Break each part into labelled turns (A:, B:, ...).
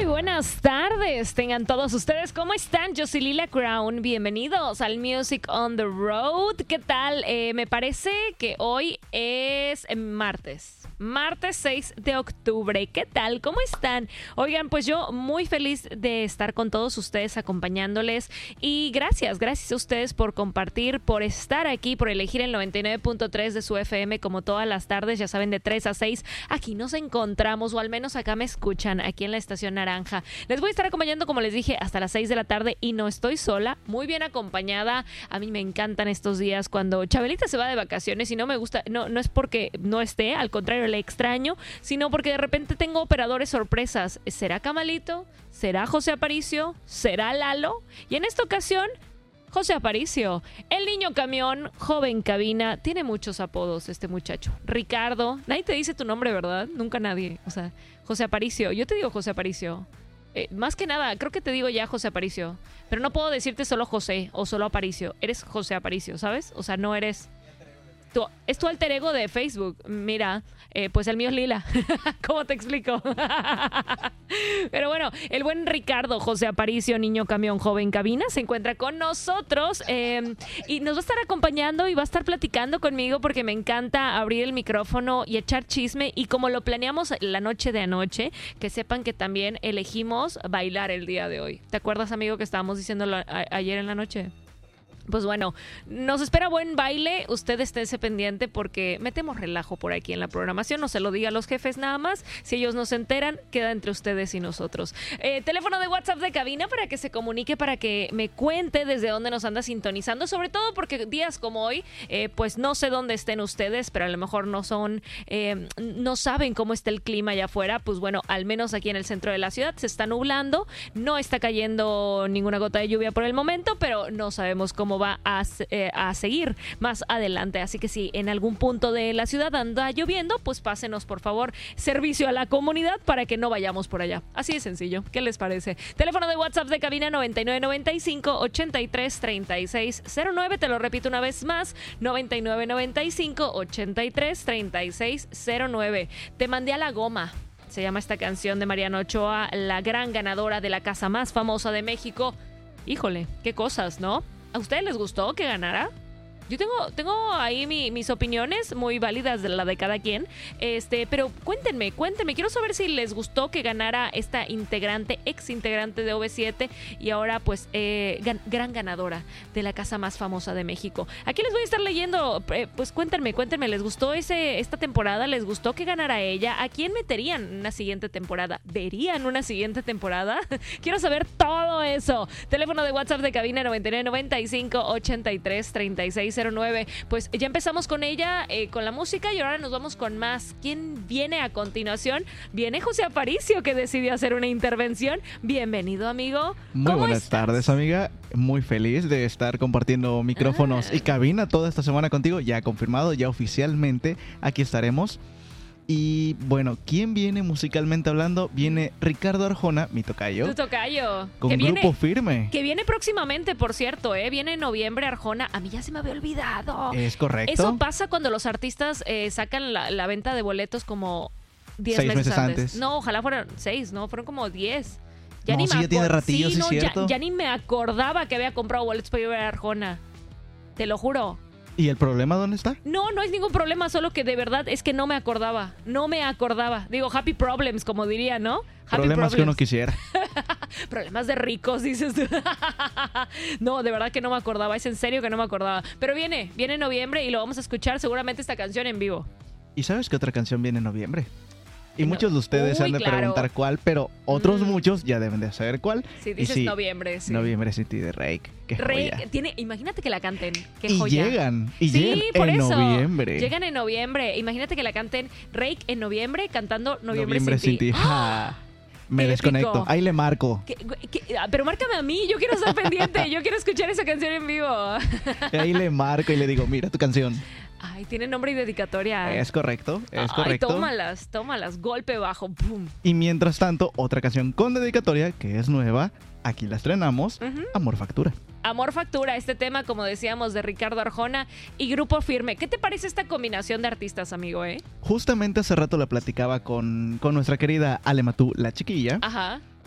A: buenas tardes. Tengan todos ustedes. ¿Cómo están? Yo soy Lila Crown. Bienvenidos al Music on the Road. ¿Qué tal? Me parece que hoy es martes. Martes 6 de octubre. ¿Qué tal? ¿Cómo están? Oigan, pues yo muy feliz de estar con todos ustedes acompañándoles. Y gracias a ustedes por compartir, por estar aquí, por elegir el 99.3 de su FM como todas las tardes. Ya saben, de 3 a 6 aquí nos encontramos, o al menos acá me escuchan, aquí en la Estación Naranja. Les voy a estar acompañando, como les dije, hasta las 6 de la tarde y no estoy sola, muy bien acompañada. A mí me encantan estos días cuando Chabelita se va de vacaciones y no me gusta, no es porque no esté, al contrario, le extraño, sino porque de repente tengo operadores sorpresas. ¿Será Camalito? ¿Será José Aparicio? ¿Será Lalo? Y en esta ocasión, José Aparicio, el niño camión, joven cabina, tiene muchos apodos este muchacho. Ricardo, nadie te dice tu nombre, ¿verdad? Nunca nadie. O sea, José Aparicio, yo te digo José Aparicio. Más que nada, creo que te digo ya José Aparicio. Pero no puedo decirte solo José o solo Aparicio. Eres José Aparicio, ¿sabes? O sea, no eres... Es tu alter ego de Facebook. Mira, pues el mío es Lila. ¿Cómo te explico? Pero bueno, el buen Ricardo José Aparicio, niño camión, joven cabina, se encuentra con nosotros y nos va a estar acompañando y va a estar platicando conmigo porque me encanta abrir el micrófono y echar chisme. Y como lo planeamos la noche de anoche, que sepan que también elegimos bailar el día de hoy. ¿Te acuerdas, amigo, que estábamos diciéndolo ayer en la noche? Pues bueno, nos espera buen baile. Usted estése pendiente porque metemos relajo por aquí en la programación. No se lo diga a los jefes nada más. Si ellos no se enteran, queda entre ustedes y nosotros. Teléfono de WhatsApp de cabina para que se comunique, para que me cuente desde dónde nos anda sintonizando. Sobre todo porque días como hoy, pues no sé dónde estén ustedes, pero a lo mejor no saben cómo está el clima allá afuera. Pues bueno, al menos aquí en el centro de la ciudad se está nublando. No está cayendo ninguna gota de lluvia por el momento, pero no sabemos cómo va a seguir más adelante. Así que si en algún punto de la ciudad anda lloviendo, pues pásenos por favor servicio a la comunidad para que no vayamos por allá. Así de sencillo. ¿Qué les parece? Teléfono de WhatsApp de cabina 9995-833609. Te lo repito una vez más, 9995-833609. Te mandé a la goma. Se llama esta canción de Mariano Ochoa, la gran ganadora de la casa más famosa de México. Híjole, qué cosas, ¿no? ¿A ustedes les gustó que ganara? Yo tengo ahí mis opiniones muy válidas de la de cada quien, pero cuéntenme, quiero saber si les gustó que ganara esta ex integrante de OV7 y ahora pues gran ganadora de la casa más famosa de México. Aquí les voy a estar leyendo, pues cuéntenme, ¿les gustó esta temporada? ¿Les gustó que ganara ella? ¿A quién meterían en una siguiente temporada? ¿Verían una siguiente temporada? Quiero saber todo eso. Teléfono de WhatsApp de cabina 9995-833609. Pues ya empezamos con ella, con la música, y ahora nos vamos con más. ¿Quién viene a continuación? Viene José Aparicio, que decidió hacer una intervención. Bienvenido, amigo.
B: Muy buenas tardes, amiga. Muy feliz de estar compartiendo micrófonos y cabina toda esta semana contigo. Ya confirmado, ya oficialmente aquí estaremos. Y bueno, ¿quién viene musicalmente hablando? Viene Ricardo Arjona, mi tocayo.
A: Tu tocayo.
B: Con Grupo Firme.
A: Que viene próximamente, por cierto, viene en noviembre Arjona. A mí ya se me había olvidado.
B: Es correcto.
A: Eso pasa cuando los artistas sacan la venta de boletos como 10
B: 6 meses antes.
A: No, ojalá fueran 6, ¿no? Fueron como 10.
B: Ya no, sí, ya tiene ratillo, sí, cierto.
A: Ya ni me acordaba que había comprado boletos para ir a ver a Arjona. Te lo juro.
B: ¿Y el problema dónde está?
A: No es ningún problema, solo que de verdad es que no me acordaba. Digo, happy problems, como diría, ¿no? Happy
B: problemas que uno quisiera.
A: Problemas de ricos, dices tú. No, de verdad que no me acordaba. Es en serio que no me acordaba. Pero viene en noviembre y lo vamos a escuchar seguramente esta canción en vivo.
B: ¿Y sabes qué otra canción viene en noviembre? Y muchos de ustedes han de preguntar cuál, pero otros muchos ya deben de saber cuál.
A: Sí, dices sí, noviembre, sí.
B: Noviembre City de Rake. Qué joya.
A: Imagínate que la canten. Qué
B: y
A: joya.
B: llegan
A: por
B: en
A: eso.
B: noviembre.
A: Llegan en noviembre. Imagínate que la canten Rake en noviembre cantando Noviembre
B: Sin Ti.
A: ¡Ah!
B: Me desconecto. Ahí le marco.
A: Pero márcame a mí. Yo quiero estar pendiente. Yo quiero escuchar esa canción en vivo.
B: Ahí le marco y le digo, mira tu canción.
A: Ay, tiene nombre y dedicatoria.
B: Es correcto,
A: correcto. Tómalas, golpe bajo, pum.
B: Y mientras tanto, otra canción con dedicatoria que es nueva, aquí la estrenamos, Amor Factura.
A: Amor Factura, este tema, como decíamos, de Ricardo Arjona y Grupo Firme. ¿Qué te parece esta combinación de artistas, amigo,
B: Justamente hace rato la platicaba con nuestra querida Ale Matú, la chiquilla.
A: Ajá.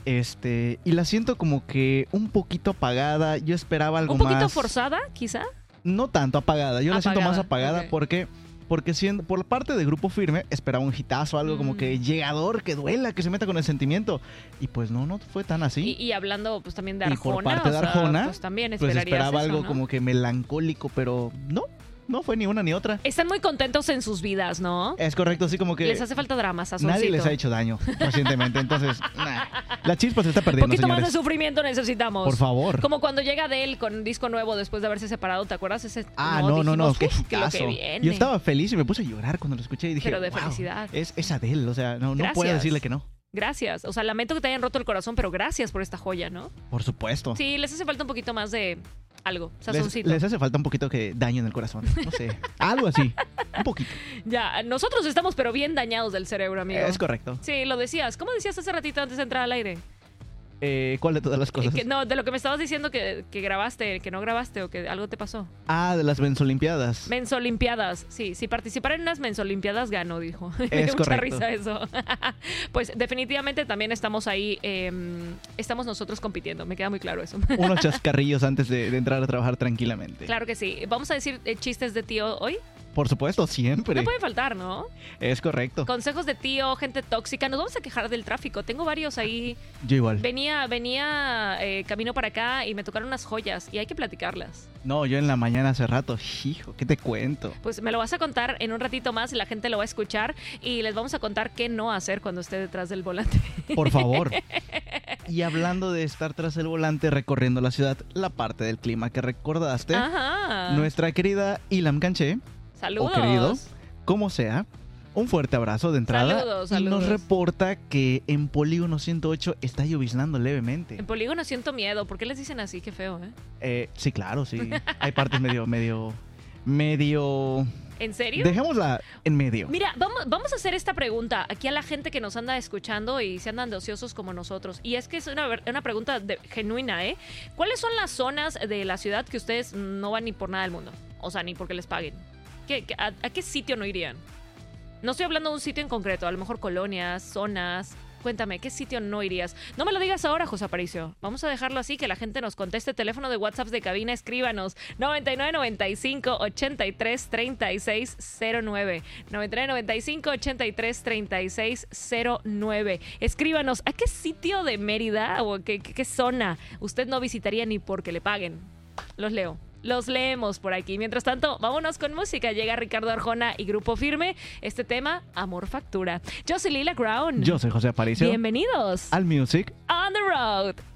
B: Y la siento como que un poquito apagada. Yo esperaba algo más.
A: ¿Un poquito forzada, quizá?
B: No tanto apagada. Yo la siento más apagada
A: okay.
B: porque siendo, por parte de Grupo Firme esperaba un hitazo, algo como que llegador, que duela, que se meta con el sentimiento. Y pues no fue tan así.
A: Y hablando pues también de Arjona.
B: Y por parte de Arjona,
A: pues también
B: pues esperaba
A: eso,
B: algo
A: ¿no?
B: como que melancólico, pero no fue ni una ni otra.
A: Están muy contentos en sus vidas, ¿no?
B: Es correcto, así como que
A: les hace falta drama, sazoncito.
B: Nadie les ha hecho daño recientemente, entonces la chispa se está perdiendo,
A: un poquito
B: señores.
A: más de sufrimiento necesitamos.
B: Por favor.
A: Como cuando llega Adele con un disco nuevo después de haberse separado, ¿te acuerdas? Ese,
B: no, qué
A: que lo que viene.
B: Yo estaba feliz y me puse a llorar cuando lo escuché y dije,
A: pero de felicidad.
B: Es Adele, o sea, no puedo decirle que no.
A: Gracias. O sea, lamento que te hayan roto el corazón, pero gracias por esta joya, ¿no?
B: Por supuesto.
A: Sí, les hace falta un poquito más de algo, sazoncito.
B: Les hace falta un poquito que daño en el corazón. No sé. Algo así. Un poquito.
A: Ya, nosotros estamos pero bien dañados del cerebro, amigo.
B: Es correcto.
A: Sí, lo decías. ¿Cómo decías hace ratito antes de entrar al aire?
B: ¿Cuál de todas las cosas?
A: No, de lo que me estabas diciendo que grabaste, que no grabaste o que algo te pasó.
B: De las Mensolimpiadas.
A: Mensolimpiadas, sí. Si participar en unas Mensolimpiadas, gano, dijo. Me dio mucha risa eso. Pues definitivamente también estamos ahí, estamos nosotros compitiendo, me queda muy claro eso.
B: Unos chascarrillos antes de entrar a trabajar tranquilamente.
A: Claro que sí. ¿Vamos a decir chistes de tío hoy?
B: Por supuesto, siempre.
A: No puede faltar, ¿no?
B: Es correcto.
A: Consejos de tío, gente tóxica. Nos vamos a quejar del tráfico. Tengo varios ahí.
B: Yo igual.
A: Venía camino para acá y me tocaron unas joyas y hay que platicarlas.
B: No, yo en la mañana hace rato. Hijo, ¿qué te cuento?
A: Pues me lo vas a contar en un ratito más y la gente lo va a escuchar y les vamos a contar qué no hacer cuando esté detrás del volante.
B: Por favor. Y hablando de estar tras el volante recorriendo la ciudad, la parte del clima que recordaste,
A: ajá,
B: nuestra querida Ilam Canché,
A: saludos,
B: o querido, como sea, un fuerte abrazo de entrada.
A: Saludos.
B: Y nos reporta que en Polígono 108 está lloviznando levemente.
A: En Polígono siento miedo. ¿Por qué les dicen así? Qué feo, ¿eh?
B: Sí, claro, sí. Hay partes medio...
A: ¿En serio?
B: Dejémosla en medio.
A: Mira, vamos a hacer esta pregunta aquí a la gente que nos anda escuchando y se andan de ociosos como nosotros. Y es que es una pregunta genuina, ¿eh? ¿Cuáles son las zonas de la ciudad que ustedes no van ni por nada del mundo? O sea, ni porque les paguen. ¿A qué sitio no irían? No estoy hablando de un sitio en concreto, a lo mejor colonias, zonas. Cuéntame, ¿qué sitio no irías? No me lo digas ahora, José Aparicio. Vamos a dejarlo así, que la gente nos conteste. Teléfono de WhatsApp de cabina, escríbanos. 9995-833609. 9995-833609. Escríbanos, ¿a qué sitio de Mérida o qué zona usted no visitaría ni porque le paguen? Los leo. Los leemos por aquí. Mientras tanto, vámonos con música. Llega Ricardo Arjona y Grupo Firme. Este tema, Amor Factura. Yo soy Lila Crown.
B: Yo soy José Aparicio.
A: Bienvenidos
B: al Music
A: on the Road.